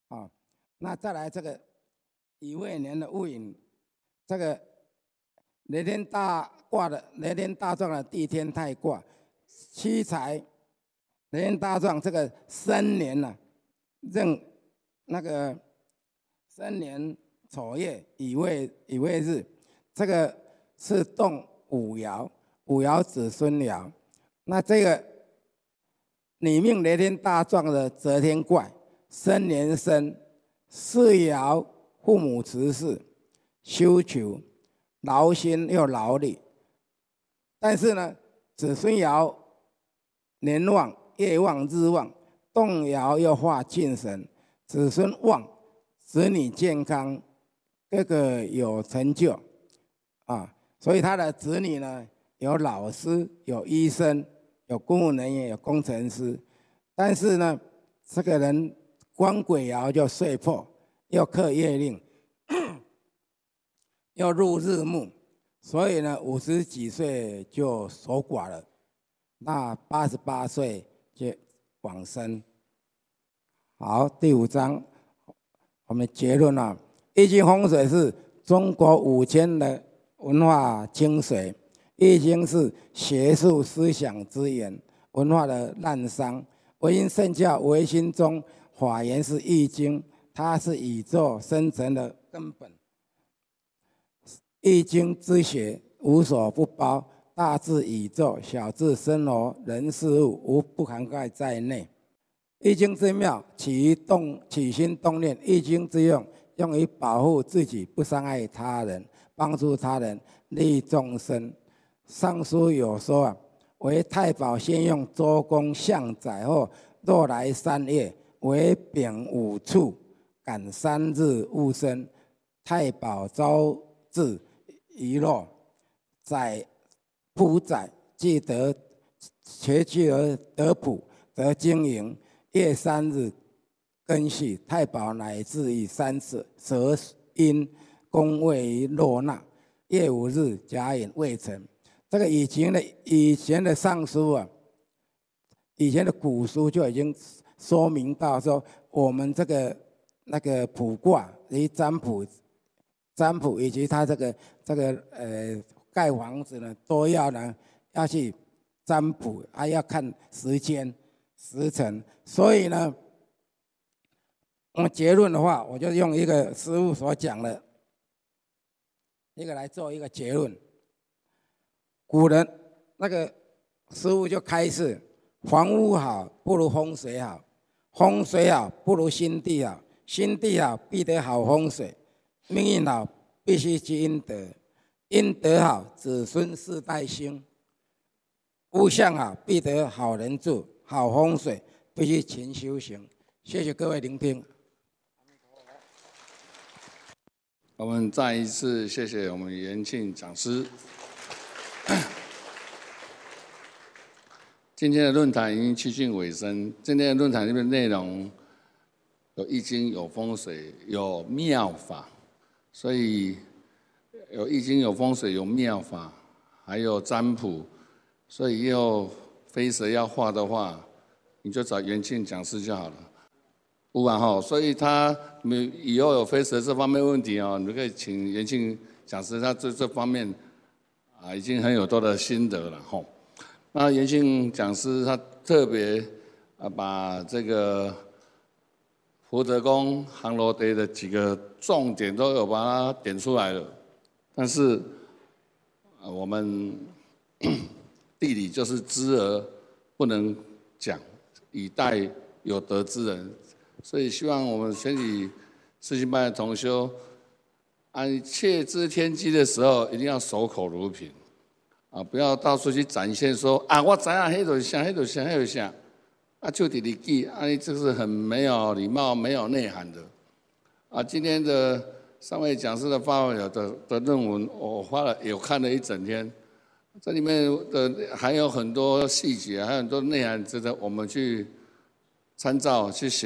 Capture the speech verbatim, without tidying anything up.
啊。那再来这个乙未年的戊寅，这个雷天大卦的雷天大壮的地天泰卦，七财雷天大壮这个申年呢、啊，任那个申年丑月乙未乙未日，这个是动五爻，五爻子孙爻。那这个你命雷天大壮的择天怪，申年生，四爻父母慈事，修求，劳心又劳力。但是呢，子孙爻年旺、月旺、日旺，动爻又化庆神，子孙旺，子女健康，各个有成就啊。所以他的子女呢，有老师，有医生，有公务人员，有工程师。但是呢，这个人官鬼爻就岁破，又克月令，又入日木，所以呢，五十几岁就守寡了。那八十八岁就往生。好，第五章我们结论啊，易经风水是中国五千的文化精髓，易经是学术思想之源，文化的滥觞。唯因圣教唯心中法源是易经，它是宇宙生成的根本。易经之学无所不包，大至宇宙，小至生活人事物，无不涵盖在内。易经之妙，起于动起心动念；易经之用，用于保护自己，不伤害他人，帮助他人，利益众生。上书有说啊，为太保先用周公象宰后，若来三月，为丙午处，赶三日戊申，太保遭至遗落，宰卜宰，既得学去而得卜，得经营。月三日庚戌，太保乃至以三次蛇阴，宫位于落纳。月五日甲寅未成。这个以前的以前的尚书啊，以前的古书就已经说明到说，我们这个那个卜卦以占卜、占卜以及他这个这个呃盖房子呢，都要呢要去占卜，还要看时间时辰。所以呢，我结论的话，我就用一个师父所讲的一个来做一个结论。古人那个师父就开示：房屋好不如风水好，风水好不如心地好，心地好必得好风水，命运好必须积阴德，阴德好子孙世代兴，屋相好必得好人住，好风水必须勤修行。谢谢各位聆听。 我们再一次谢谢我们元庆讲师。今天的论坛已经趋近尾声。今天的论坛里面内容有易经、有风水、有妙法，所以有易经、有风水、有妙法，还有占卜。所以以后飞蛇要画的话，你就找元庆讲师就好了。不然哈，所以他你以后有飞蛇这方面问题哦，你们可以请元庆讲师，他这这方面啊已经很有多的心得了哈。那元庆讲师他特别啊把这个福德宫航罗堆的几个重点都有把它点出来了，但是啊我们地理就是知而不能讲，以待有德之人。所以希望我们全体世训班的同修，按切知天机的时候，一定要守口如瓶，啊，不要到处去展现说啊，我知啊，黑就是啥，黑就是啥，黑就是啥，啊，就地理记，啊，这是很没有礼貌、没有内涵的。啊，今天的三位讲师的发表的的论文，我花了有看了一整天，这里面的还有很多细节，还有很多内涵值得我们去参照去写。